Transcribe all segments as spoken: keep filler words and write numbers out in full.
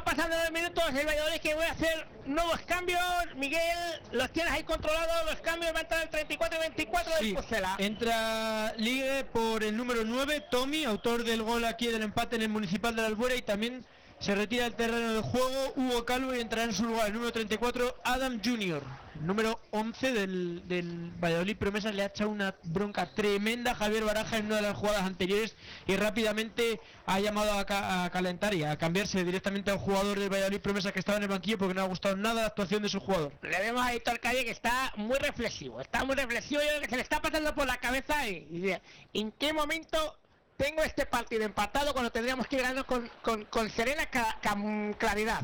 pasando los minutos, el Valladolid que voy a hacer nuevos cambios. Miguel, los tienes ahí controlados, los cambios van a entrar el treinta y cuatro y veinticuatro sí, del Pucela. Entra Ligue por el número nueve, Tommy, autor del gol aquí del empate en el Municipal de la Albuera, y también se retira del terreno de juego Hugo Calvo y entrará en su lugar el número treinta y cuatro, Adam Junior. El número once del, del Valladolid Promesas le ha echado una bronca tremenda a Javier Baraja en una de las jugadas anteriores y rápidamente ha llamado a, ca- a calentar y a cambiarse directamente a un jugador del Valladolid Promesas que estaba en el banquillo porque no ha gustado nada la actuación de su jugador. Le vemos a Héctor Calle que está muy reflexivo, está muy reflexivo, yo creo que se le está pasando por la cabeza y, y dice, ¿en qué momento tengo este partido empatado cuando tendríamos que ir ganando con, con, con serena ca- ca- claridad?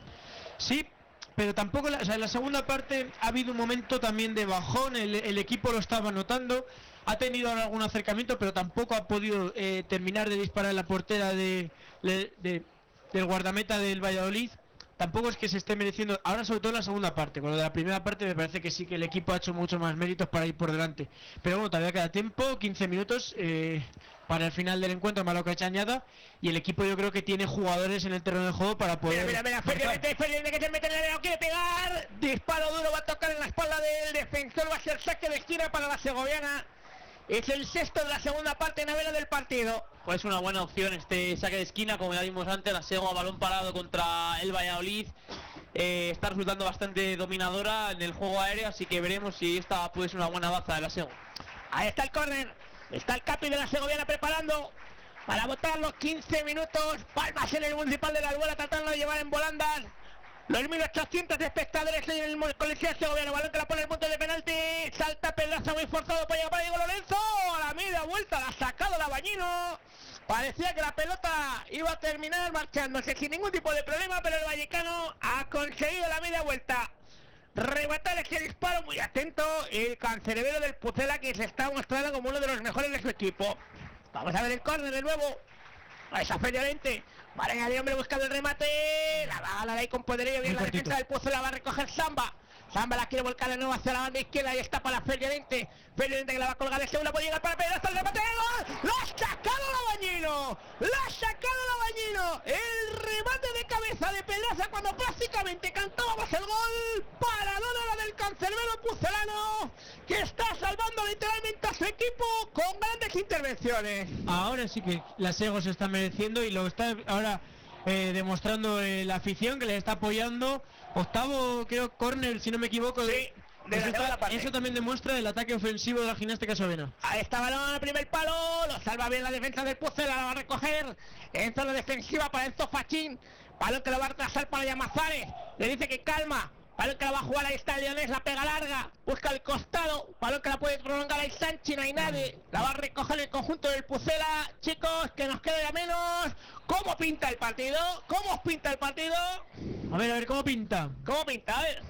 Sí, pero tampoco, la, o sea, en la segunda parte ha habido un momento también de bajón, el, el equipo lo estaba notando, ha tenido algún acercamiento, pero tampoco ha podido eh, terminar de disparar en la portera de, de, de, del guardameta del Valladolid. Tampoco es que se esté mereciendo, ahora sobre todo en la segunda parte, con lo de la primera parte me parece que sí que el equipo ha hecho mucho más méritos para ir por delante, pero bueno, todavía queda tiempo, quince minutos eh, para el final del encuentro, más lo que ha hecho añada, y el equipo yo creo que tiene jugadores en el terreno de juego para poder... Mira, mira, mira, Fernández, Fernández que se mete en el área, quiere pegar, disparo duro, va a tocar en la espalda del defensor, va a ser saque de esquina para la segoviana. Es el sexto de la segunda parte, novena del partido. Pues una buena opción este saque de esquina, como ya vimos antes, la Sego a balón parado contra el Valladolid. Eh, está resultando bastante dominadora en el juego aéreo, así que veremos si esta puede ser una buena baza de la Sego. Ahí está el córner, está el capi de la segoviana preparando para botar los quince minutos. Palmas en el Municipal de la Albuera tratando de llevar en volandas los mil ochocientos espectadores en el Coliseo Segoviano. Balón que la pone en el punto de penalti, salta Pedraza muy forzado para llegar para Diego Lorenzo, a la media vuelta la ha sacado la Bañino. Parecía que la pelota iba a terminar marchándose sin ningún tipo de problema, pero el vallecano ha conseguido la media vuelta rematar ese disparo. Muy atento el cancerbero del Pucela, que se está mostrando como uno de los mejores de su equipo. Vamos a ver el córner de nuevo. A esa Fernández, vale, el hombre buscando el remate, la va a ganar ahí con poderío, bien la defensa del Pucela, va a recoger Samba. Samba la quiere volcar de nuevo hacia la banda izquierda y está para Fernández. Fernández que la va a colgar de segunda, puede llegar para Pedraza, el remate, ¡gol! ¡La ha sacado la Bañino! ¡La ha sacado la Bañino! El remate de cabeza de Pedraza cuando prácticamente cantábamos el gol. Paradona la del cancerbero pucelano, que está salvando literalmente a su equipo con grandes intervenciones. Ahora sí que la Sego se está mereciendo y lo está ahora eh, demostrando eh, la afición que le está apoyando. Octavo, creo, córner, si no me equivoco. Sí, de, de eso, la está, parte. eso también demuestra el ataque ofensivo de la Gimnástica Sovena. Ahí está balón al primer palo, lo salva bien la defensa del Pucela, la va a recoger en zona defensiva para Enzo Fachín. Balón que lo va a retrasar para Llamazares, le dice que calma. Balón que la va a jugar, ahí está Leonés, la pega larga, busca el costado, balón que la puede prolongar ahí Sánchez, no hay nadie, la va a recoger el conjunto del Pucela. Chicos, que nos quede a menos. ¿Cómo pinta el partido? ¿Cómo os pinta el partido? A ver, a ver, ¿cómo pinta? ¿Cómo pinta? A ver.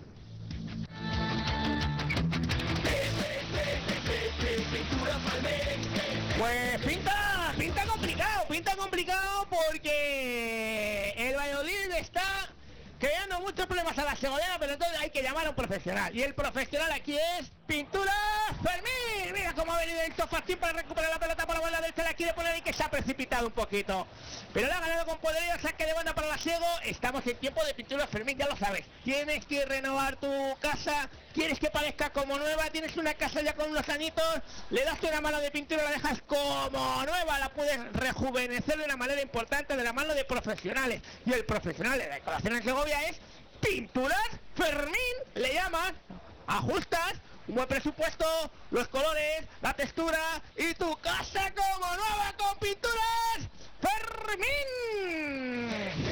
Pues pinta, pinta complicado, pinta complicado porque el Valladolid está creando muchos problemas a la segoviana, pero entonces hay que llamar a un profesional. Y el profesional aquí es Pintura Fermín. Mira cómo ha venido el Tofacín para recuperar la pelota por la banda del que la quiere poner y que se ha precipitado un poquito. Pero la ha ganado con poderío, saque de banda para la Sego. Estamos en tiempo de Pintura Fermín, ya lo sabes. Tienes que renovar tu casa, quieres que parezca como nueva, tienes una casa ya con unos añitos, le das una mano de pintura, la dejas como nueva, la puedes rejuvenecer de una manera importante, de la mano de profesionales. Y el profesional de la decoración en Segovia es Pinturas Fermín. Le llamas, ajustas, un buen presupuesto, los colores, la textura y tu casa como nueva con Pinturas Fermín.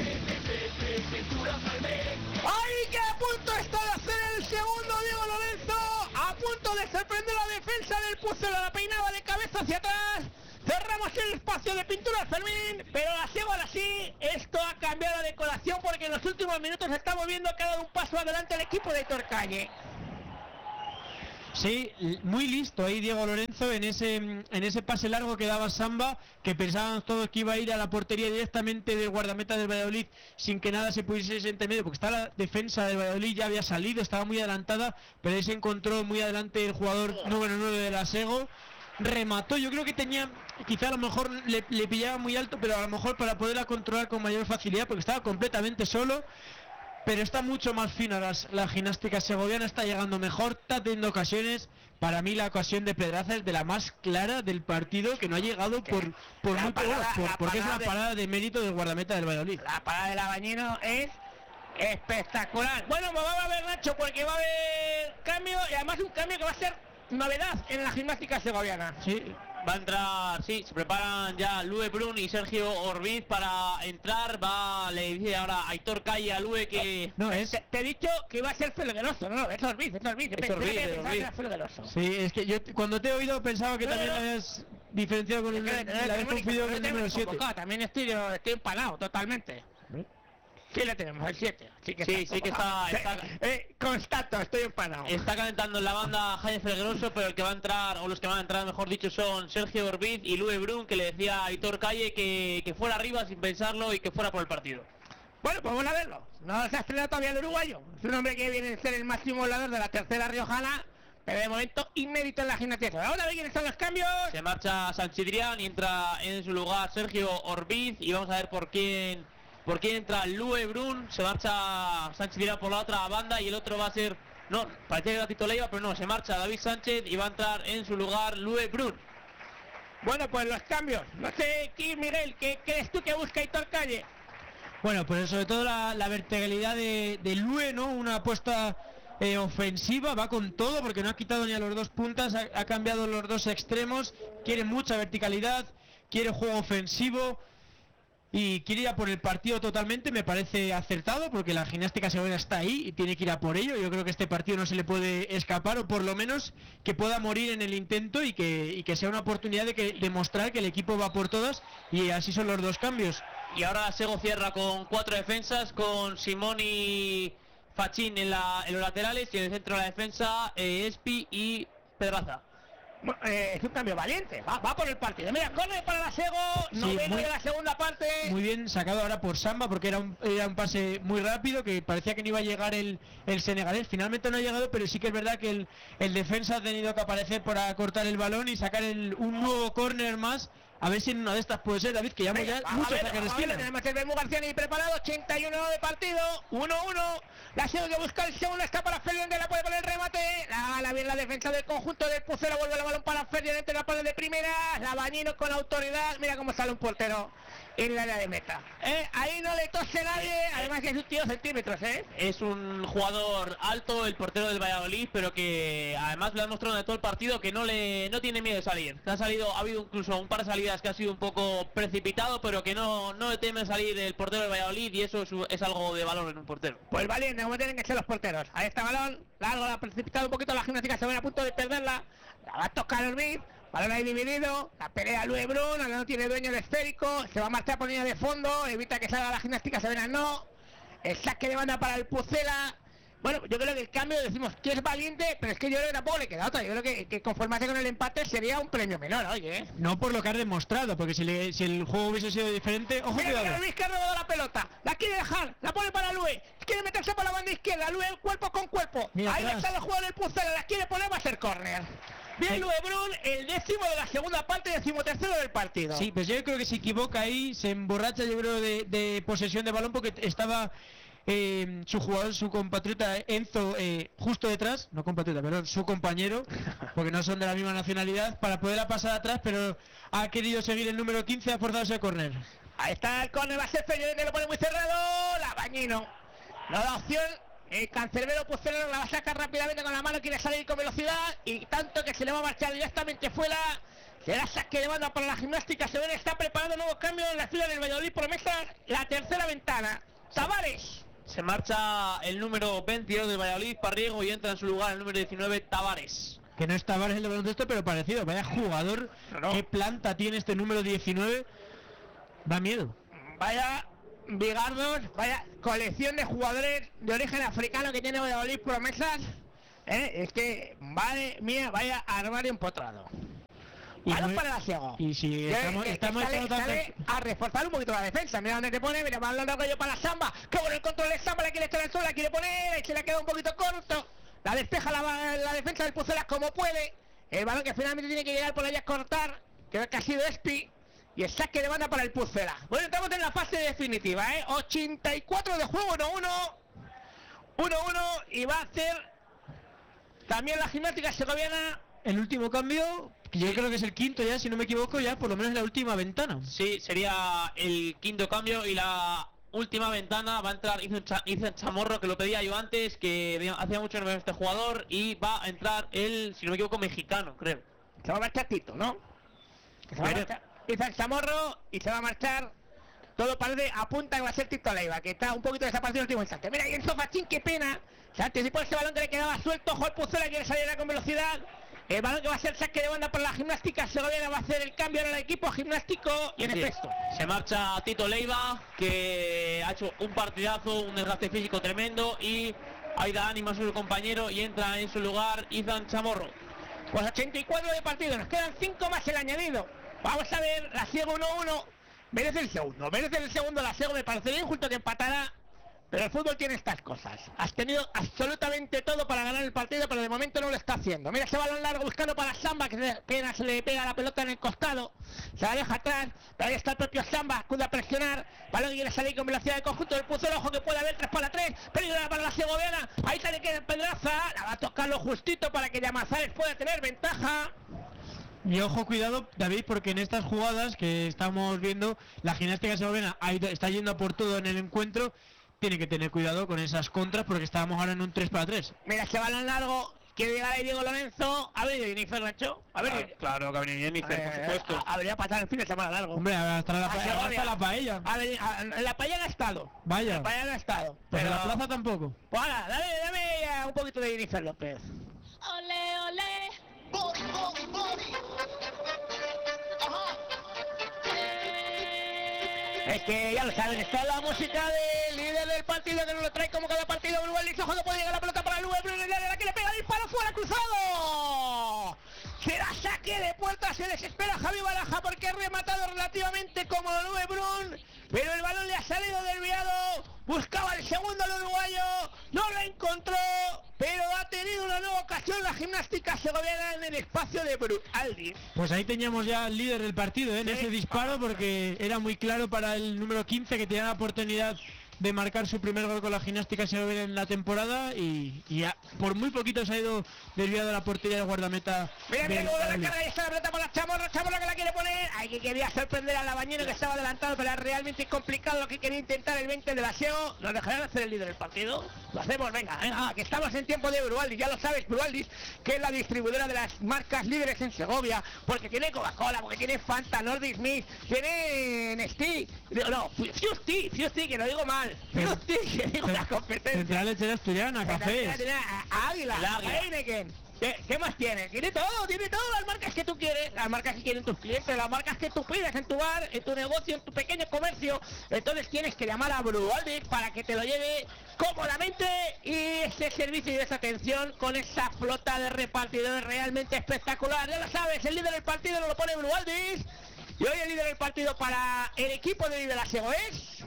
¡Ay, que a punto está de hacer el segundo Diego Lorenzo! A punto de sorprender la defensa del Pucela, la peinaba de cabeza hacia atrás. Cerramos el espacio de Pintura Fermín, pero la Sego ahora sí, esto ha cambiado la decoración porque en los últimos minutos estamos viendo que ha dado un paso adelante el equipo de Héctor Calle. Sí, muy listo ahí Diego Lorenzo en ese en ese pase largo que daba Samba, que pensábamos todos que iba a ir a la portería directamente del guardameta del Valladolid sin que nada se pudiese entre medio, porque está la defensa del Valladolid, ya había salido, estaba muy adelantada, pero ahí se encontró muy adelante el jugador número nueve de la Sego remató. Yo creo que tenía, quizá a lo mejor le, le pillaba muy alto, pero a lo mejor para poderla controlar con mayor facilidad, porque estaba completamente solo. Pero está mucho más fina las, la gimnástica segoviana, está llegando mejor, está teniendo ocasiones. Para mí la ocasión de Pedraza es de la más clara del partido, que no ha llegado por, por La mucho, parada- por- la porque es parada una de- parada de mérito del guardameta del Valladolid. La parada del Abañino es espectacular. Bueno, pues vamos a ver, Nacho, porque va a haber cambio, y además un cambio que va a ser novedad en la gimnástica segoviana. Sí, Va a entrar, sí, se preparan ya Lue Brun y Sergio Orbiz para entrar. Va, le dice ahora Aitor Calle a Lue que... no es. Te, te he dicho que iba a ser Felgueroso, no, no, es Orbiz, es Orbiz. Es Orbiz, es Pensaba que era Orbiz. Felgueroso. Sí, es que yo cuando te he oído pensaba que No, también no, la no. habías diferenciado con el, Es que, la eh, habías tenemos ni- confundido con no el tenemos número siete. convocado, También estoy, yo estoy empanado totalmente. Sí le tenemos, el siete. Sí, que Sí, sí que está- convocado. está- Eh, constato, estoy empanado. Está calentando en la banda Jaime Felgueroso, pero el que va a entrar, o los que van a entrar mejor dicho, son Sergio Orbiz y Lue Brun, que le decía a Aitor Calle que, que fuera arriba sin pensarlo y que fuera por el partido. Bueno, pues vamos a verlo. No se ha estrenado todavía el uruguayo. Es un hombre que viene a ser el máximo volador de la tercera riojana, pero de momento inédito en la gimnasia. Vamos a ver quiénes son los cambios. Se marcha Sanchidrián y entra en su lugar Sergio Orbiz, y vamos a ver por quién por quién entra Lue Brun. Se marcha Sanchidrián por la otra banda y el otro va a ser, no, parecía que era Tito Leiva, pero no, se marcha David Sánchez y va a entrar en su lugar Lue Brun. Bueno, pues los cambios. No sé, aquí, Miguel, ¿qué crees tú que busca Aitor Calle? Bueno, pues sobre todo la, la verticalidad de, de Lue, ¿no? Una apuesta eh, ofensiva, va con todo porque no ha quitado ni a los dos puntas, ha, ha cambiado los dos extremos, quiere mucha verticalidad, quiere juego ofensivo y quiere ir a por el partido totalmente. Me parece acertado porque la gimnástica segoviana está ahí y tiene que ir a por ello. Yo creo que este partido no se le puede escapar, o por lo menos que pueda morir en el intento y que, y que sea una oportunidad de que demostrar que el equipo va por todas, y así son los dos cambios. Y ahora Sego cierra con cuatro defensas, con Simón y Fachín en, la, en los laterales, y en el centro de la defensa eh, Espi y Pedraza. Bueno, eh, es un cambio valiente. Va, va por el partido. Mira, corre para la Sego. Noveno muy- de la segunda parte. Muy bien sacado ahora por Samba, porque era un, era un pase muy rápido, que parecía que no iba a llegar el, el senegalés. Finalmente no ha llegado, pero sí que es verdad que el, el defensa ha tenido que aparecer para cortar el balón y sacar el, un nuevo córner más. A ver si en una de estas puede ser, David, que llevamos Venga, ya vamos a muchos ver, saques de vamos a ver, esquina. tenemos el Bermú García preparado, ochenta y uno de partido, uno uno. La Sego que busca el segundo, está para Ferdinand, la puede poner el remate. La gana bien la defensa del conjunto del Pucero, vuelve el balón para Ferdinand, la pone de primera. La Bañino con autoridad, mira cómo sale un portero en la área de meta. ¿Eh? Ahí no le tose nadie, además que es un tío centímetros, ¿eh? Es un jugador alto, el portero del Valladolid, pero que además le ha demostrado en todo el partido que no le no tiene miedo de salir. Ha salido, ha habido incluso un par de salidas que ha sido un poco precipitado, pero que no, no le teme salir el portero del Valladolid, y eso es, es algo de valor en un portero. Pues valiente, como tienen que ser los porteros. Ahí está balón, largo, la ha precipitado un poquito la gimnástica, se ven a punto de perderla. La va a tocar el Orbiz, balón ahí dividido, la pelea Lue Brun, ahora no tiene dueño el esférico, se va a marchar por línea de fondo, evita que salga la gimnástica, se ven a no. El saque de banda para el Pucela. Bueno, yo creo que el cambio, decimos que es valiente, pero es que yo creo que tampoco le queda otra. Yo creo que, que conformarse con el empate sería un premio menor, oye, ¿eh? No por lo que has demostrado, porque si, le- si el juego hubiese sido diferente, ojo, Mira, cuidado. mira, Luis que ha robado la pelota, la quiere dejar, la pone para Lue, quiere meterse por la banda izquierda, Lue cuerpo con cuerpo, Mira ahí atrás. está el jugador del Pucela, la quiere poner, va a ser córner. Bien, Sí. Lue Brun, el décimo de la segunda parte, decimotercero del partido. Sí, pues yo creo que se equivoca ahí, se emborracha, yo creo, de, de posesión de balón, porque estaba eh, su jugador, su compatriota Enzo, eh, justo detrás, no compatriota, perdón, su compañero, porque no son de la misma nacionalidad, para poderla pasar atrás, pero ha querido seguir el número quince, ha forzado ese córner. Ahí está el córner, va a ser Ferdinand, lo pone muy cerrado, la Bañino. No da opción, el cancerbero Pucero la va a sacar rápidamente con la mano, quiere salir con velocidad, y tanto que se le va a marchar directamente fuera. Será saque de banda para la gimnástica, se ve, está preparando nuevos cambios en la ciudad del Valladolid, promesa la tercera ventana. Tavares. Se marcha el número veintidós del Valladolid, Parriego, y entra en su lugar el número diecinueve, Tavares. Que no está Tavares el de baloncesto, pero parecido, vaya jugador, No. qué planta tiene este número diecinueve, da miedo. Vaya bigardos, vaya colección de jugadores de origen africano que tiene Valladolid, promesas. ¿Eh? Es que, madre mía, vaya armario empotrado. Y Balón muy- para la Sego. y si Que- estamos, que- que estamos sale, echando tantas- sale a reforzar un poquito la defensa. Mira dónde te pone, mira, balón de rollo para Samba. Que bueno el control de Samba, la quiere echar al suelo, la quiere poner, ahí se le queda un poquito corto. La despeja la, la defensa del Pucela como puede. El balón que finalmente tiene que llegar por allá a cortar. Creo que ha sido Espi. Y el saque de banda para el Pucela. Bueno, estamos en la fase definitiva, ¿eh? ochenta y cuatro de juego, uno uno. uno uno y va a hacer también la Gimnástica Segoviana. El último cambio, que yo creo que es el quinto ya, si no me equivoco, ya por lo menos la última ventana. Sí, sería el quinto cambio y la última ventana va a entrar Ethan Chamorro, que lo pedía yo antes, que hacía mucho no veo este jugador, y va a entrar el, si no me equivoco, mexicano, creo. Se va a marchar Tito, ¿no? Que se va a marchar Ethan Chamorro y se va a marchar. Todo parece apunta que va a ser Tito Leiva, que está un poquito desaparecido en el último instante. Mira, y el Sofachín, qué pena. Se anticipó ese balón que le quedaba suelto. Ojo, el Pucela quiere salir con velocidad. El balón que va a ser saque de banda para la Gimnástica Segoviana, va a hacer el cambio ahora el equipo gimnástico y en efecto se marcha Tito Leiva, que ha hecho un partidazo, un desgaste físico tremendo, y ahí da ánimo a su compañero y entra en su lugar Ethan Chamorro. Pues ochenta y cuatro de partido, nos quedan cinco más el añadido. Vamos a ver, la Siego uno uno. Merece el segundo, merece el segundo la Siego, me parecería injusto que empatara. Pero el fútbol tiene estas cosas. Has tenido absolutamente todo para ganar el partido, pero de momento no lo está haciendo. Mira ese balón largo buscando para Samba, que apenas se le pega la pelota en el costado. Se la deja atrás, pero ahí está el propio Samba, acude a presionar. Balón que quiere salir con velocidad del conjunto del Pucela. Ojo que puede haber tres para tres. Peligro para la Segoviana. Ahí sale que Pedraza. La va a tocar lo justito para que Llamazares pueda tener ventaja. Y ojo, cuidado, David, porque en estas jugadas que estamos viendo, la Gimnástica Segoviana está yendo a por todo en el encuentro. Tiene que tener cuidado con esas contras porque estábamos ahora en un tres para tres. Mira ese balón largo, quiere llegar ahí Diego Lorenzo. Ha venido Jennifer, Nacho. A ver, claro, claro que ha venido Jennifer, eh, por supuesto. Habría pasado el fin de semana largo. Hombre, hasta la, pa hasta la paella. A ver, a, la paella no ha estado. Vaya. La paella no ha estado. Pero la plaza tampoco. Pues ahora, dame, dame un poquito de Jennifer López. Ole, ole. Body, body, body. Ajá. Es que ya lo saben, está la música del líder del partido que nos lo trae como cada partido. Bruel Liz, ojo, no puede llegar la pelota para Luis Bruel, la que le pega, disparo fuera, cruzado. Será saque de puerta, se desespera Javi Baraja porque ha rematado relativamente como Luis Brun, pero el balón le ha salido desviado. Buscaba el segundo el uruguayo, no lo encontró, pero ha tenido una nueva ocasión la Gimnástica Segoviana en el espacio de Brualdi. Pues ahí teníamos ya al líder del partido, ¿eh? En sí. Ese disparo, porque era muy claro para el número quince que tenía la oportunidad de marcar su primer gol con la Gimnástica Segoviana en la temporada y, y ya, por muy poquito se ha ido desviado de la portería del guardameta. Mira, mira cómo la carga y está la pelota por la Chamorro, Chamorro que la quiere poner. Ay, que quería sorprender a la Bañero, que estaba adelantado, pero era realmente complicado lo que quería intentar el veinte de la SEO. ¿Nos dejarán hacer el líder del partido? Lo hacemos, venga, venga, que estamos en tiempo de Brualdis, ya lo sabes, Brualdis, que es la distribuidora de las marcas líderes en Segovia, porque tiene Coca-Cola, porque tiene Fanta, Nordic Mix, tiene Nestí, no, Fusti, Fusti, que lo digo mal. Fusti, que digo la competencia. Central Lechera Asturiana, cafés. Águila, Heineken. ¿Qué, ¿Qué más tiene? Tiene todo, tiene todas las marcas que tú quieres, las marcas que quieren tus clientes, las marcas que tú pides en tu bar, en tu negocio, en tu pequeño comercio. Entonces tienes que llamar a Brualdis para que te lo lleve cómodamente, y ese servicio y esa atención con esa flota de repartidores realmente espectacular. Ya lo sabes, el líder del partido nos lo pone Brualdis, y hoy el líder del partido para el equipo de Vive la Sego es...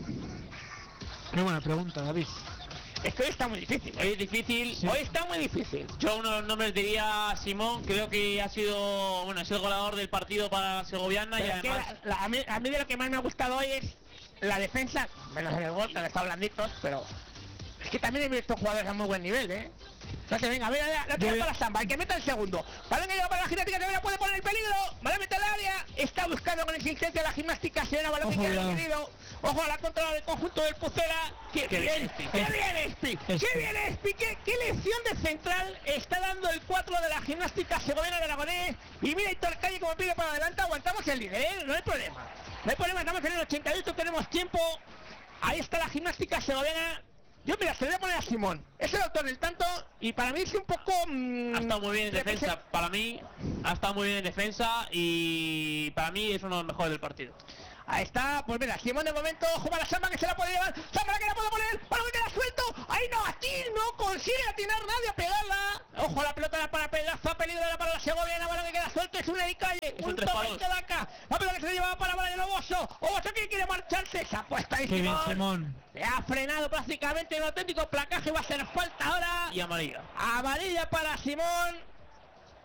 Qué buena pregunta, David. Es que hoy está muy difícil. Hoy es difícil. Sí. Hoy está muy difícil. Yo uno de los nombres diría Simón, creo que ha sido, bueno, es el goleador del partido para la Segoviana. Pero y además... la, la, a, mí, a mí de lo que más me ha gustado hoy es la defensa, menos en el gol, que han estado blanditos, pero es que también he visto jugadores a muy buen nivel, ¿eh? Entonces, venga, mira, la tira para Samba, el que meta el segundo. Balón que llega para la Gimnástica Segoviana, puede poner el peligro. Balón mete al área, está buscando con insistencia la Gimnástica Segoviana, balón que queda querido. Ojo a la contra del conjunto del Pucela. ¡Qué bien! ¡Qué bien, Espi! ¡Qué bien, Espi! ¿Qué, qué lección de central está dando el cuatro de la Gimnástica Segoviana de Aragonés? Y mira Héctor Calle como pide para adelante, aguantamos el líder, ¿eh? No hay problema. No hay problema, estamos en el ochenta y ocho, tenemos tiempo. Ahí está la Gimnástica Segoviana. Yo mira, se le voy a poner a Simón. Es el autor del tanto y para mí es un poco... Mmm, ha estado muy bien en defensa. Para mí ha estado muy bien en defensa y para mí es uno de los mejores del partido. Ahí está, pues mira, Simón de momento, ojo para Samba que se la puede llevar, Samba que la puede poner, para que queda suelto, ahí no, aquí no consigue atinar nadie a pegarla, ojo la pelota para Pedazo, peligro para la Segoviana, para que queda suelto, es una de calle, es un toque de acá, la pelota que se llevaba para Brian Oboso, Oboso que quiere marcharse, se ha puesto ahí Simón, Simón, se ha frenado prácticamente en auténtico placaje, va a ser falta ahora, y amarilla, amarilla para Simón.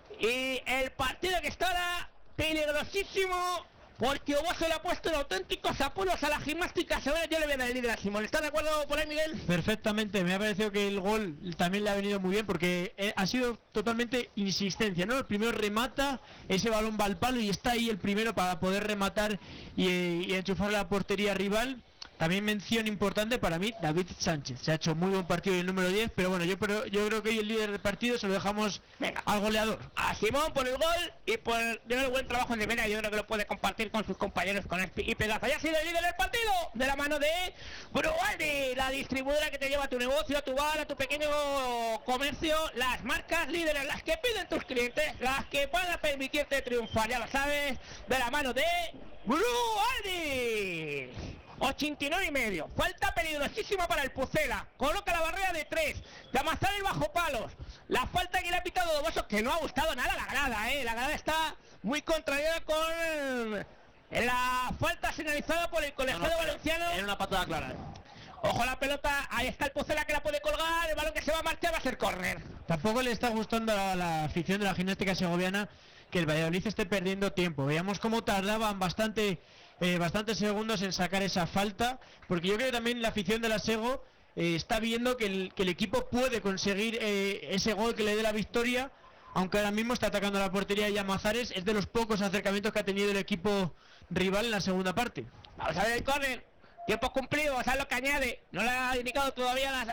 Y el partido que está ahora peligrosísimo, porque Oboso le ha puesto en auténticos apuros a la gimnástica severa. Yo le voy a dar el líder a Simón. ¿Estás de acuerdo por ahí, Miguel? Perfectamente, me ha parecido que el gol también le ha venido muy bien porque eh, ha sido totalmente insistencia, ¿no? El primero remata, ese balón va al palo y está ahí el primero para poder rematar y, y enchufar la portería rival. También mención importante para mí, David Sánchez. Se ha hecho muy buen partido el número diez, pero bueno, yo, pero, yo creo que hoy el líder del partido se lo dejamos Venga. al goleador. A Simón por el gol y por el buen trabajo en defensa. Yo creo que lo puede compartir con sus compañeros con el y Pedazo. Ya ha sido el líder del partido de la mano de Brualdi, la distribuidora que te lleva a tu negocio, a tu bar, a tu pequeño comercio. Las marcas líderes, las que piden tus clientes, las que puedan permitirte triunfar, ya lo sabes, de la mano de Brualdi. ochenta y nueve y medio, falta peligrosísima para el Pucela, coloca la barrera de tres, Llamazares el bajo palos, la falta que le ha pitado Oboso, que no ha gustado nada la grada, eh, la grada está muy contrariada con la falta señalizada por el colegiado No, no, valenciano. Era una patada clara. Ojo la pelota, ahí está el Pucela que la puede colgar, el balón que se va a marchar va a ser córner. Tampoco le está gustando a la afición de la gimnástica segoviana que el Valladolid esté perdiendo tiempo. Veamos cómo tardaban bastante eh, bastantes segundos en sacar esa falta, porque yo creo que también la afición de la Sego eh, está viendo que el, que el equipo puede conseguir eh, ese gol que le dé la victoria, aunque ahora mismo está atacando la portería de Llamazares. Es de los pocos acercamientos que ha tenido el equipo rival en la segunda parte. Vamos a ver el córner. Tiempo cumplido, vamos a ver lo que añade. No le ha indicado todavía las,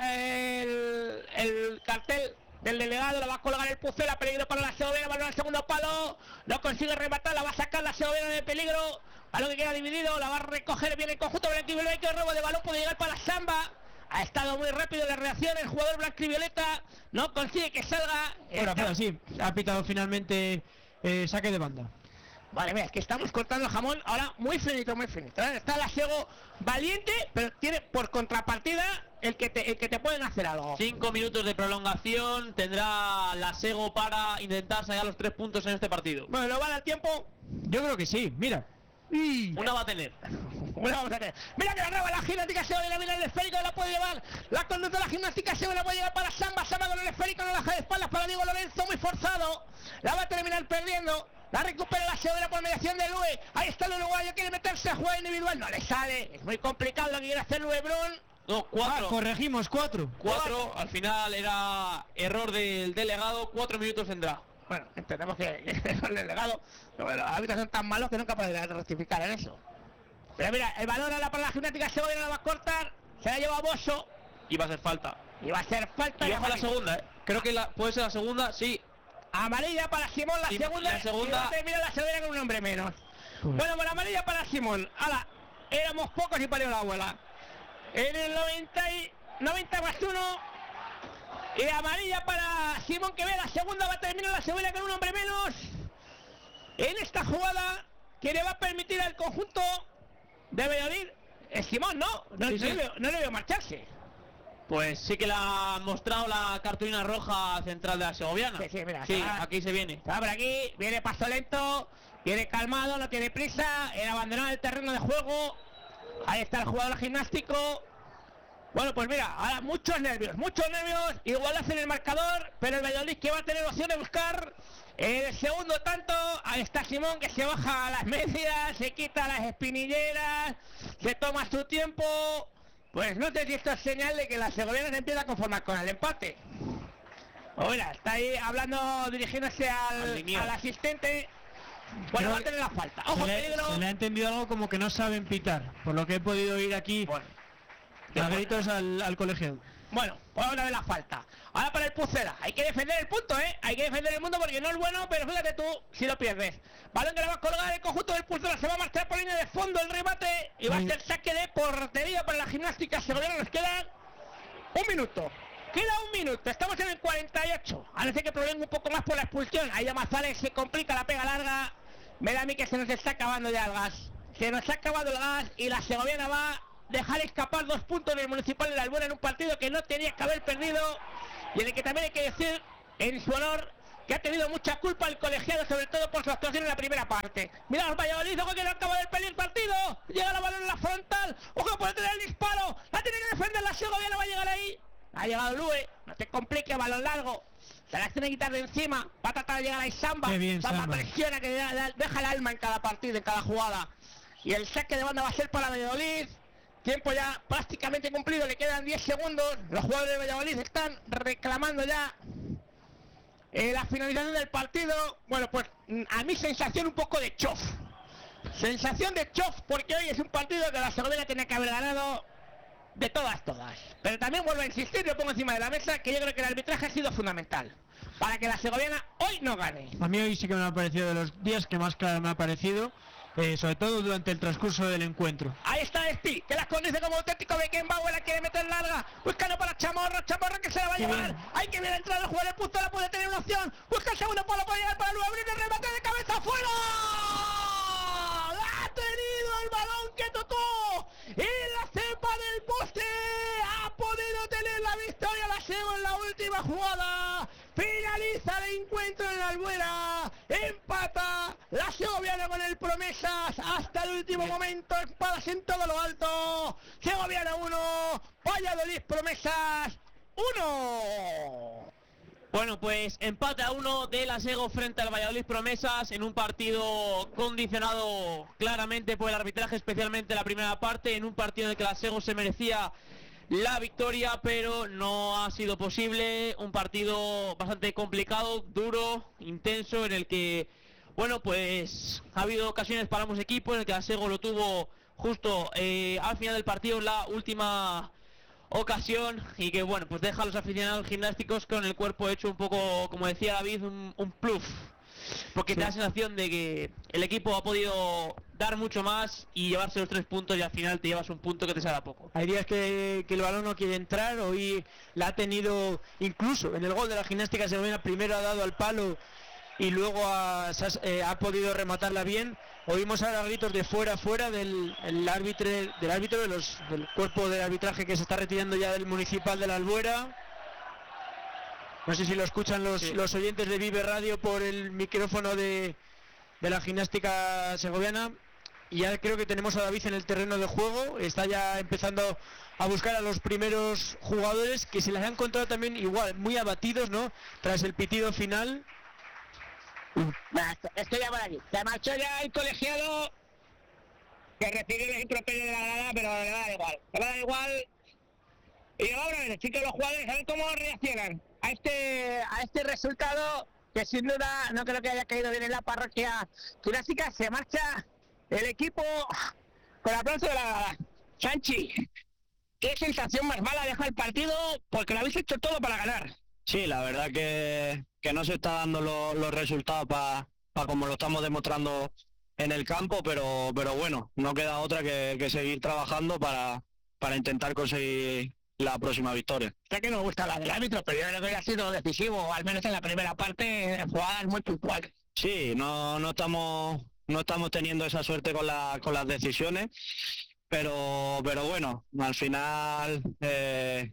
el, el cartel del delegado. Lo va a colgar el Pucela, peligro para la Segoviana. Balón al segundo palo, no consigue rematar, la va a sacar la Segoviana de peligro. Balón que queda dividido, la va a recoger bien el conjunto blanquivioleta. El robo de balón puede llegar para la Samba. Ha estado muy rápido la reacción el jugador blanquivioleta. No consigue que salga. Fuera, fuera, sí. Ha pitado finalmente eh, saque de banda. Vale, mira, es que estamos cortando jamón ahora muy finito, muy finito, ¿eh? Está la Sego valiente, pero tiene por contrapartida el que te, el que te pueden hacer algo. Cinco minutos de prolongación tendrá la Sego para intentar sacar los tres puntos en este partido. Bueno, ¿no va a dar tiempo? Yo creo que sí, mira. Y... Una va a tener. Bueno, vamos a tener. Mira que la roba la gimnástica Sego, viene mira el esférico, la puede llevar. La conduce la gimnástica Sego, la puede llevar para Samba. Samba con el esférico, no la deja de espaldas para Diego Lorenzo, muy forzado. La va a terminar perdiendo. La recupera la Segovia por mediación de Lue. Ahí está el uruguayo, quiere meterse a jugar individual. No le sale, es muy complicado lo que quiere hacer Lue Brun. No, cuatro. Ah, corregimos, cuatro. Cuatro, al final era error del delegado, cuatro minutos tendrá. Bueno, entendemos que el delegado, bueno, los árbitros son tan malos que nunca pueden rectificar en eso. Pero mira, el balón ahora para la gimnástica Segovia, la va a cortar, se la lleva a Bosso. Y va a ser falta. Y va a ser falta. Y baja la segunda, ¿eh? Creo que la, puede ser la segunda, sí. Amarilla para Simón, la Sí, segunda. la segunda. Y va a terminar la Segovia con un hombre menos. Bueno, bueno, amarilla para Simón. Ahora, éramos pocos y parió la abuela. En el noventa, y, noventa más uno. Y amarilla para Simón, que ve la segunda, va a terminar la Segovia con un hombre menos. En esta jugada que le va a permitir al conjunto de Valladolid. Es Simón, ¿no? No, Sí, no sí. le veo, no le veo marcharse. Pues sí que la ha mostrado la cartulina roja central de la segoviana. Sí, sí, mira, Sí, está- aquí se viene. Está por aquí, viene paso lento, viene calmado, no tiene prisa, en abandonar el terreno de juego. Ahí está el jugador gimnástico. Bueno, pues mira, ahora muchos nervios, muchos nervios, igual hacen el marcador, pero el Valladolid que va a tener opción de buscar el segundo tanto. Ahí está Simón, que se baja a las medias, se quita las espinilleras, se toma su tiempo. Pues no sé si esto es señal de que la segoviana se empieza a conformar con el empate. O mira, está ahí hablando, dirigiéndose al, Al liniero. al asistente. Bueno, Creo va a tener la falta. Ojo, se, le, peligro. se le ha entendido algo como que no saben pitar, por lo que he podido oír aquí Bueno, a gritos al, al colegiado. bueno, pues ahora de la falta. Ahora para el Pucela. Hay que defender el punto, ¿eh? Hay que defender el mundo porque no es bueno, pero fíjate tú si lo pierdes. Balón que le va a colgar el conjunto del Pucela. Se va a marchar por línea de fondo el remate. Y va a Ay. ser saque de portería para la gimnástica segoviana. Nos queda un minuto. Queda un minuto. Estamos en el cuarenta y ocho. A no ser que prolongue un poco más por la expulsión. Ahí Llamazares se complica la pega larga. Me da a mí que se nos está acabando ya el gas. Se nos ha acabado el gas y la segoviana va a dejar escapar dos puntos del Municipal de la Albuera en un partido que no tenía que haber perdido y en el que también hay que decir en su honor que ha tenido mucha culpa el colegiado, sobre todo por su actuación en la primera parte. Mira el Valladolid, ojo que no acaba de perder el partido. Llega la balón en la frontal, ojo por tener el disparo. La tiene que defender la Segovia, no va a llegar ahí. Ha llegado Lue, no te compliques, balón largo. se la tiene que quitar de encima, va a tratar de llegar a Samba. Qué bien, Samba Samba. presiona, que da- deja el alma en cada partido, en cada jugada. Y el saque de banda va a ser para Valladolid. Tiempo ya prácticamente cumplido, le quedan diez segundos. Los jugadores de Valladolid están reclamando ya eh, la finalización del partido. Bueno, pues mm, a mi sensación un poco de chof. Sensación de chof, porque hoy es un partido que la Segovia tenía que haber ganado de todas, todas. Pero también vuelvo a insistir, lo pongo encima de la mesa, que yo creo que el arbitraje ha sido fundamental para que la segoviana hoy no gane. A mí hoy sí que me ha parecido de los días que más claro me ha parecido, eh, sobre todo durante el transcurso del encuentro. Ahí está Espi, que la condice como auténtico Beckenbauer, la quiere meter larga, buscando para Chamorro, Chamorro que se la va a Qué llevar. bien. Hay que ver la entrada del jugador de Pustola, puede tener una opción, busca el segundo palo para llegar para luego abrir el remate de cabeza afuera. ¡La ha tenido el balón que tocó! Y la cepa del poste ha podido tener la victoria la Sego en la última jugada. Finaliza el encuentro en la Albuera, empata la segoviana con el Promesas hasta el último momento, espadas en todo lo alto. Segoviana uno, Valladolid Promesas uno. Bueno, pues empate a uno de la Sego frente al Valladolid Promesas en un partido condicionado claramente por el arbitraje, especialmente la primera parte, en un partido en el que la Sego se merecía la victoria, pero no ha sido posible. Un partido bastante complicado, duro, intenso, en el que, bueno, pues ha habido ocasiones para ambos equipos, en el que la Sego lo tuvo justo eh, al final del partido, en la última ocasión, y que, bueno, pues deja a los aficionados gimnásticos con el cuerpo hecho un poco, como decía David, un, un pluf, porque Sí. te da la sensación de que el equipo ha podido dar mucho más y llevarse los tres puntos, y al final te llevas un punto que te sale a poco. Hay días que, que el balón no quiere entrar, hoy la ha tenido incluso en el gol de la Gimnástica Segoviana, primero ha dado al palo y luego ha, se ha- eh, ha podido rematarla bien. Oímos ahora gritos de fuera, fuera del el árbitro, del árbitro de los, del cuerpo de arbitraje que se está retirando ya del Municipal de la Albuera. No sé si lo escuchan los, Sí. los oyentes de Vive Radio por el micrófono de, de la Gimnástica Segoviana. Y ya creo que tenemos a David en el terreno de juego, está ya empezando a buscar a los primeros jugadores que se les ha encontrado también igual, muy abatidos, ¿no? Tras el pitido final. Estoy ya por aquí. Se marchó ya el colegiado que recibe el improperio de la grada, pero le va a dar igual. Le va a dar igual. Y ahora a ver, sí que los jugadores, a ver cómo reaccionan a este, a este resultado, que sin duda no creo que haya caído bien en la parroquia gimnástica. Se marcha el equipo con aplauso de la grada. Sanchi, ¿qué sensación más mala deja el partido? Porque lo habéis hecho todo para ganar. Sí, la verdad que, que no se está dando lo- los resultados para como lo estamos demostrando en el campo, pero, pero bueno, no queda otra que, que seguir trabajando para, para intentar conseguir la próxima victoria. Sé que no gusta la del árbitro, pero yo creo que ha sido decisivo, al menos en la primera parte, en jugadas muy puntuales. Sí, no, no estamos no estamos teniendo esa suerte con, la, con las decisiones, pero, pero bueno, al final eh,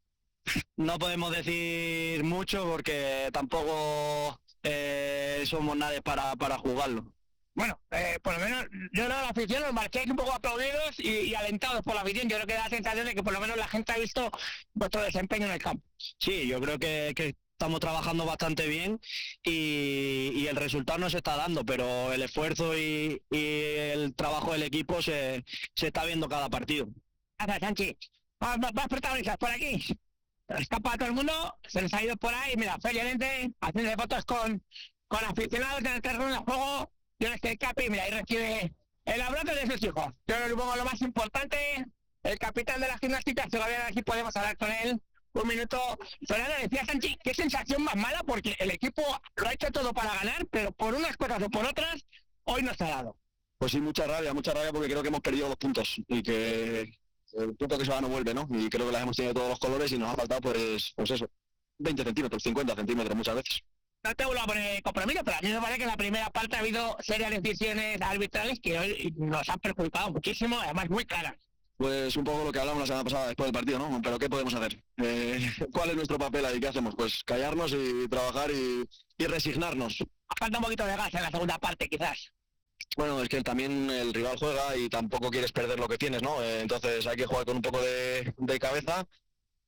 no podemos decir mucho porque tampoco eh, somos nadie para, para jugarlo. Bueno, eh, por lo menos yo creo que la afición los marcháis un poco aplaudidos y, y alentados por la afición. Yo creo que da la sensación de que por lo menos la gente ha visto vuestro desempeño en el campo. Sí, yo creo que, que estamos trabajando bastante bien y, y el resultado no se está dando, pero el esfuerzo y, y el trabajo del equipo se, se está viendo cada partido. Gracias, Sanchi. Vamos, vamos protagonistas por aquí. Escapa a todo el mundo, se les ha ido por ahí. Mira, feliamente haciendo fotos con, con aficionados en el terreno de juego. Yo en este Capi, mira, ahí recibe el abrazo de sus hijos. Yo creo que luego lo más importante, el capitán de la gimnástica segoviana, aquí podemos hablar con él un minuto. Fernando, decía Sanchi, qué sensación más mala, porque el equipo lo ha hecho todo para ganar, pero por unas cosas o por otras, hoy no se ha dado. Pues sí, mucha rabia, mucha rabia porque creo que hemos perdido dos puntos y que el punto que se va no vuelve, ¿no? Y creo que las hemos tenido todos los colores y nos ha faltado, pues, pues eso, veinte centímetros, cincuenta centímetros muchas veces. No te vuelvo a poner compromiso, pero a mí me parece que en la primera parte ha habido serias decisiones arbitrales que hoy nos han perjudicado muchísimo, además muy claras. Pues un poco lo que hablamos la semana pasada después del partido, ¿no? Pero ¿qué podemos hacer? Eh, ¿Cuál es nuestro papel ahí? ¿Qué hacemos? Pues callarnos y trabajar y, y resignarnos. Falta un poquito de gas en la segunda parte, quizás. Bueno, es que también el rival juega y tampoco quieres perder lo que tienes, ¿no? Eh, entonces hay que jugar con un poco de, de cabeza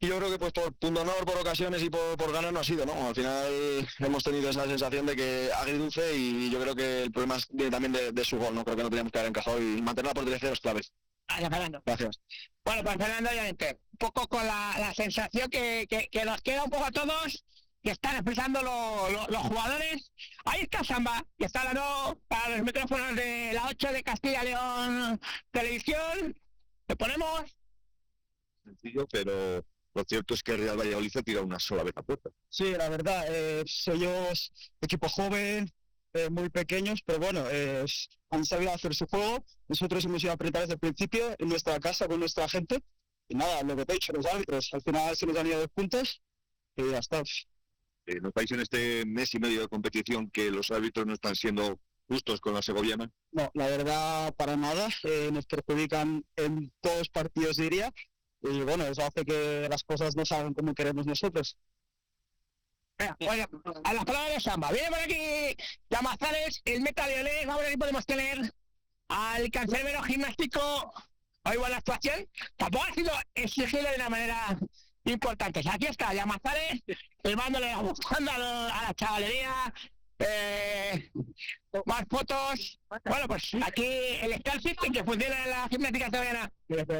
y yo creo que pues por punto honor, por ocasiones y por, por ganas no ha sido, ¿no? Al final hemos tenido esa sensación de que agridulce y yo creo que el problema viene también de, de su gol, ¿no? Creo que no teníamos que haber encajado y mantenerla por tres cero es clave. Vaya, Fernando. Gracias. Bueno, pues Fernando, obviamente, un poco con la, la sensación que, que, que nos queda un poco a todos, que están expresando lo, lo, los jugadores. Ahí está Samba, que está hablando para los micrófonos de la ocho de Castilla León Televisión. ¿Le ponemos? Sencillo, pero lo cierto es que el Real Valladolid se tira una sola vez a puerta. Sí, la verdad, eh, ellos, equipo joven, eh, muy pequeños, pero bueno, eh, han sabido hacer su juego. Nosotros hemos ido a apretar desde el principio en nuestra casa con nuestra gente. Y nada, lo que te he dicho, los árbitros, al final se nos han ido dos puntos y ya está. Eh, ¿Notáis en este mes y medio de competición que los árbitros no están siendo justos con la segoviana? No, la verdad, para nada. Eh, nos perjudican en todos los partidos, diría. Y bueno, eso hace que las cosas no salgan como queremos nosotros. Venga, oye, a las palabras de Samba. Viene por aquí Llamazares, el Meta Leonés. Vamos a ver si podemos tener al cancerbero gimnástico. Hoy buena actuación. Tampoco ha sido exigible de una manera importante. Aquí está Llamazares, el mando le va buscando a, lo, a la chavalería. Eh, más fotos. Bueno, pues aquí el Star System que funciona en la gimnástica segoviana.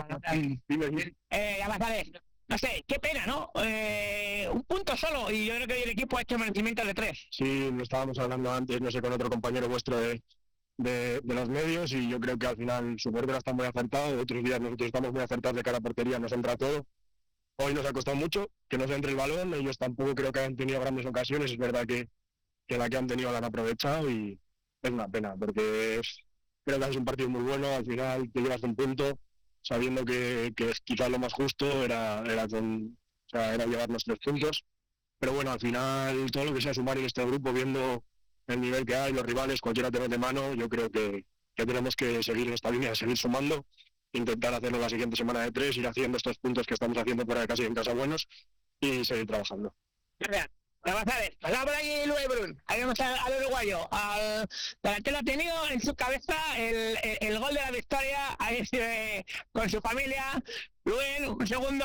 Eh, Llamazares. No sé, qué pena, ¿no? Eh, un punto solo y yo creo que hoy el equipo ha hecho merecimiento de tres. Sí, lo estábamos hablando antes, no sé, con otro compañero vuestro de, de, de los medios y yo creo que al final su portero está muy acertado, otros días nosotros estamos muy acertados de cara a portería, nos entra todo. Hoy nos ha costado mucho que nos entre el balón, ellos tampoco creo que hayan tenido grandes ocasiones, es verdad que, que la que han tenido la han aprovechado y es una pena porque es, creo que es un partido muy bueno, al final te llevas un punto sabiendo que, que quizás lo más justo era, era, con, o sea, era llevar los tres puntos. Pero bueno, al final todo lo que sea sumar en este grupo, viendo el nivel que hay, los rivales, cualquiera te mete mano, yo creo que, que tenemos que seguir en esta línea, seguir sumando, intentar hacerlo la siguiente semana de tres, ir haciendo estos puntos que estamos haciendo por casi en casa buenos y seguir trabajando. Vamos a ver, pasamos por aquí Luis Brun, ahí vemos al, al uruguayo, al delantero ha tenido en su cabeza el, el, el gol de la victoria, ahí eh, con su familia. Luis, un segundo,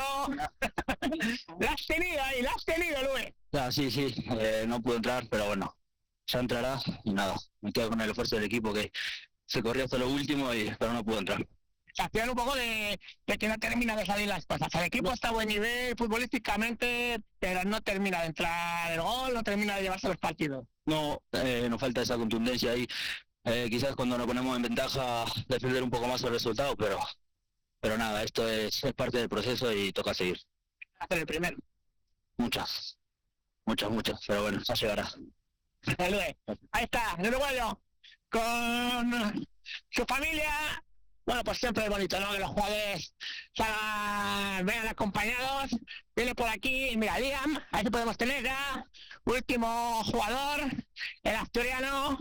la has tenido ahí, la has tenido Luis. Ya, sí, sí, eh, no pudo entrar, pero bueno, ya entrará y nada, me quedo con el esfuerzo del equipo que se corrió hasta lo último, y pero no pudo entrar. Sensación un poco de, de que no termina de salir las cosas. El equipo está a buen nivel futbolísticamente, pero no termina de entrar el gol, no termina de llevarse los partidos. No, eh, nos falta esa contundencia ahí. Eh, quizás cuando nos ponemos en ventaja defender un poco más el resultado, pero pero nada, esto es, es parte del proceso y toca seguir. Hacer el primero. Muchas, muchas, muchas, pero bueno, ya llegará. Saludos. Ahí está, el uruguayo, con su familia. Bueno, pues siempre es bonito, ¿no? Que los jugadores salgan, vengan acompañados. Viene por aquí, mira, Liam, a ver si podemos tener ya. Último jugador, el asturiano.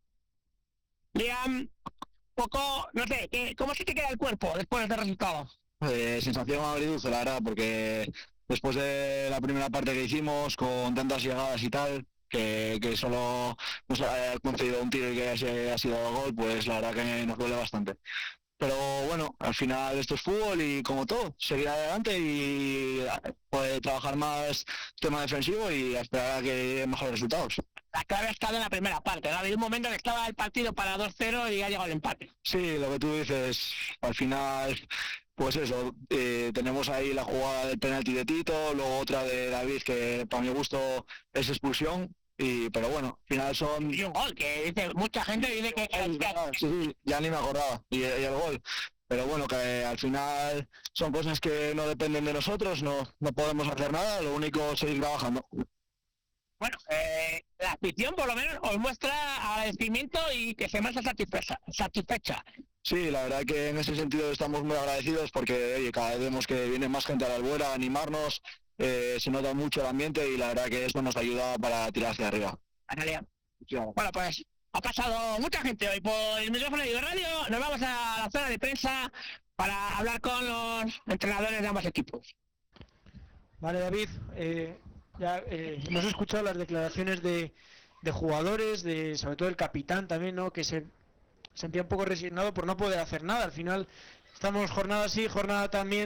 Liam, poco, no sé, ¿qué, ¿cómo se te queda el cuerpo después de este resultado? Eh, sensación agridulce, la verdad, porque después de la primera parte que hicimos, con tantas llegadas y tal, que, que solo nos ha concedido un tiro y que ha sido gol, pues la verdad que nos duele bastante. Pero bueno, al final esto es fútbol y como todo, seguir adelante y poder trabajar más tema defensivo y esperar a que den mejores resultados. La clave ha estado en la primera parte, ¿no? Había un momento que estaba el partido para dos cero y ha llegado el empate. Sí, lo que tú dices, al final, pues eso, eh, tenemos ahí la jugada del penalti de Tito, luego otra de David que para mi gusto es expulsión. Y, pero bueno, al final son... Y un gol, que dice, mucha gente dice que... que, que... Sí, ya ni me acordaba, y, y el gol. Pero bueno, que al final son cosas que no dependen de nosotros, no, no podemos hacer nada, lo único es seguir trabajando. Bueno, eh, la afición por lo menos os muestra agradecimiento y que se muestra satisfecha. satisfecha. Sí, la verdad que en ese sentido estamos muy agradecidos porque oye, cada vez vemos que viene más gente a la Albuera a animarnos. Eh, se nota mucho el ambiente y la verdad que eso nos ayuda para tirar hacia arriba. Bueno, pues ha pasado mucha gente hoy por el micrófono de Radio. Nos vamos a la zona de prensa para hablar con los entrenadores de ambos equipos. Vale, David, eh, ya eh, hemos escuchado las declaraciones de, de jugadores, de sobre todo el capitán también, ¿no? Que se sentía un poco resignado por no poder hacer nada. Al final estamos jornada sí, jornada también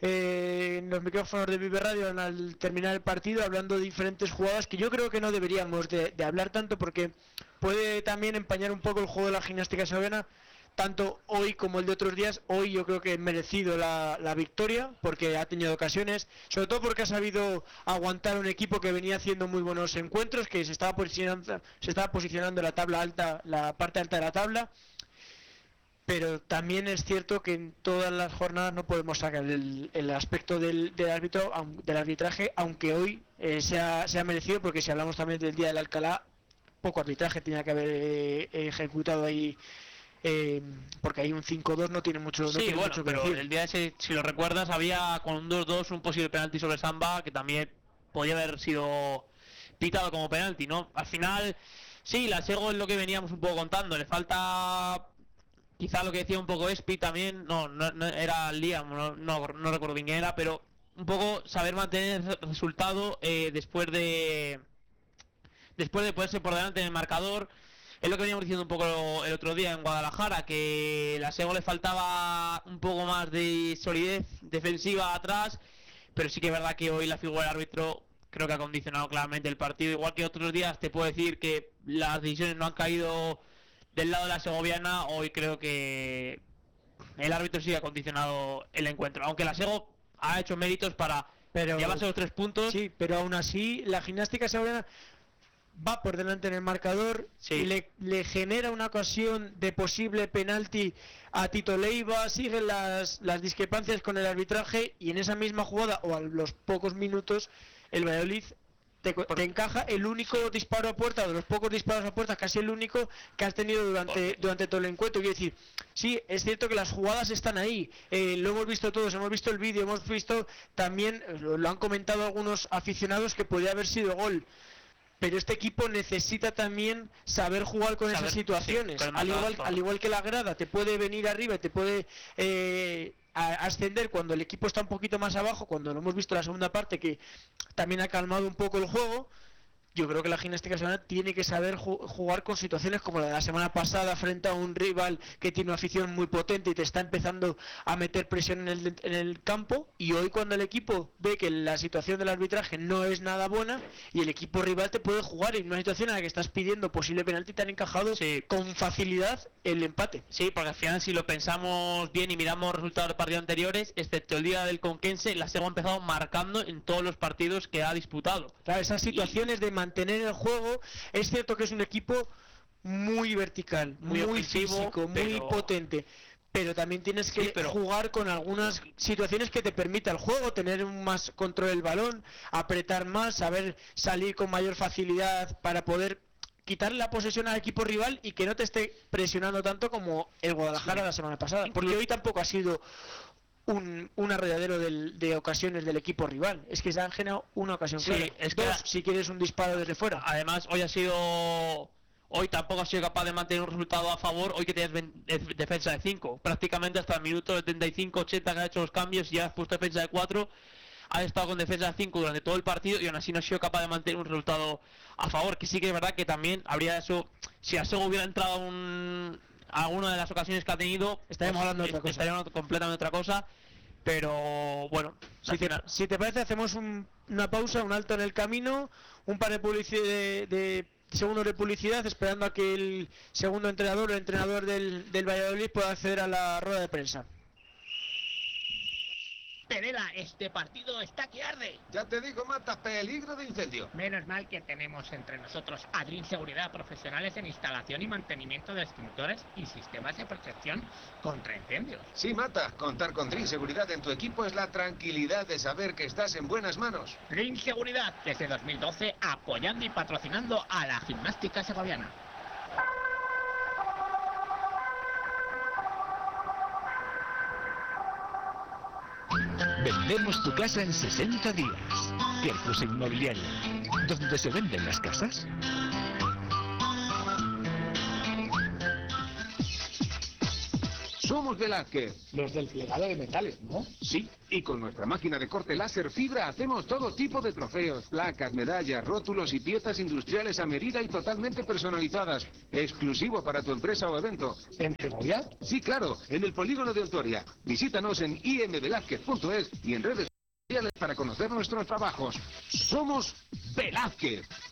eh, en los micrófonos de Vive Radio al terminar el partido, hablando de diferentes jugadas que yo creo que no deberíamos de, de hablar tanto, porque puede también empañar un poco el juego de la gimnástica segoviana, tanto hoy como el de otros días. Hoy yo creo que he merecido la, la victoria, porque ha tenido ocasiones, sobre todo porque ha sabido aguantar un equipo que venía haciendo muy buenos encuentros, que se estaba posicionando, se estaba posicionando en la tabla alta, la parte alta de la tabla. Pero también es cierto que en todas las jornadas no podemos sacar el, el aspecto del, del árbitro, del arbitraje, aunque hoy eh, se, ha, se ha merecido, porque si hablamos también del día del Alcalá, poco arbitraje tenía que haber eh, ejecutado ahí. Eh, porque hay un cinco dos, no tiene mucho, no sí, tiene bueno, mucho que pero decir. el día ese, si lo recuerdas, había con un dos dos un posible penalti sobre Samba que también podía haber sido pitado como penalti, ¿no? Al final, sí, la Sego es lo que veníamos un poco contando, le falta quizá lo que decía un poco Espi también, no, no, no era Liam, no, no, no recuerdo bien quién era, pero un poco saber mantener el resultado eh, después de después de ponerse por delante en el marcador. Es lo que veníamos diciendo un poco el otro día en Guadalajara, que la Sego le faltaba un poco más de solidez defensiva atrás, pero sí que es verdad que hoy la figura del árbitro creo que ha condicionado claramente el partido. Igual que otros días te puedo decir que las decisiones no han caído del lado de la segoviana, hoy creo que el árbitro sí ha condicionado el encuentro, aunque la Sego ha hecho méritos para pero, llevarse los tres puntos. Sí, pero aún así la gimnástica segoviana va por delante en el marcador, sí. y le, le genera una ocasión de posible penalti a Tito Leiva, siguen las, las discrepancias con el arbitraje, y en esa misma jugada o a los pocos minutos el Valladolid te, te encaja el único disparo a puerta, de los pocos disparos a puerta, casi el único que has tenido durante, durante todo el encuentro. Quiero decir, sí, es cierto que las jugadas están ahí, eh, lo hemos visto todos, hemos visto el vídeo, hemos visto también, lo, lo han comentado algunos aficionados, que podía haber sido gol. Pero este equipo necesita también saber jugar con saber, esas situaciones, sí, al, igual, al igual que la grada te puede venir arriba, te puede eh, a, ascender cuando el equipo está un poquito más abajo, cuando lo hemos visto en la segunda parte, que también ha calmado un poco el juego. Yo creo que la gimnástica segoviana tiene que saber ju jugar con situaciones como la de la semana pasada, frente a un rival que tiene una afición muy potente y te está empezando a meter presión en el, en el campo, y hoy cuando el equipo ve que la situación del arbitraje no es nada buena y el equipo rival te puede jugar en una situación en la que estás pidiendo posible penalti, te han encajado sí. con facilidad el empate. Sí, porque al final, si lo pensamos bien y miramos resultados de partidos anteriores, excepto el día del Conquense, la Sego ha empezado marcando en todos los partidos que ha disputado. Claro, esas situaciones y... de mantener el juego, es cierto que es un equipo muy vertical, muy, muy físico, pero... muy potente, pero también tienes que sí, pero... jugar con algunas situaciones que te permita el juego, tener un más control del balón, apretar más, saber salir con mayor facilidad para poder quitarle la posesión al equipo rival y que no te esté presionando tanto como el Guadalajara sí. la semana pasada, porque hoy tampoco ha sido un, un arrolladero del, de ocasiones del equipo rival, es que se han generado una ocasión sí, clara. Es Dos, que si quieres un disparo desde fuera. Además, hoy ha sido hoy tampoco ha sido capaz de mantener un resultado a favor, hoy que tienes defensa de cinco, prácticamente hasta el minuto setenta y cinco ochenta que ha hecho los cambios y ya has puesto defensa de cuatro, ha estado con defensa de cinco durante todo el partido y aún así no ha sido capaz de mantener un resultado a favor, que sí que es verdad que también habría eso, si a Sego hubiera entrado un alguna de las ocasiones que ha tenido, estaríamos hablando de otra cosa, estaríamos hablando completamente de otra cosa, pero bueno, si te, si te parece hacemos un, una pausa, un alto en el camino, un par de publicidad de, de segundos de publicidad, esperando a que el segundo entrenador o el entrenador del, del Valladolid pueda acceder a la rueda de prensa. Pereda, este partido está que arde. Ya te digo, Mata, peligro de incendio. Menos mal que tenemos entre nosotros a Dream Seguridad, profesionales en instalación y mantenimiento de extintores y sistemas de protección contra incendios. Sí, Mata, contar con Dream Seguridad en tu equipo es la tranquilidad de saber que estás en buenas manos. Dream Seguridad, desde dos mil doce, apoyando y patrocinando a la gimnástica segoviana. Vendemos tu casa en sesenta días. Tercus Inmobiliaria. ¿Dónde se venden las casas? Somos Velázquez. Los del plegado de metales, ¿no? Sí, y con nuestra máquina de corte láser fibra hacemos todo tipo de trofeos, placas, medallas, rótulos y piezas industriales a medida y totalmente personalizadas. Exclusivo para tu empresa o evento. ¿En Segovia? Sí, claro, en el polígono de Ontoria. Visítanos en i m velázquez punto es y en redes sociales para conocer nuestros trabajos. Somos Velázquez.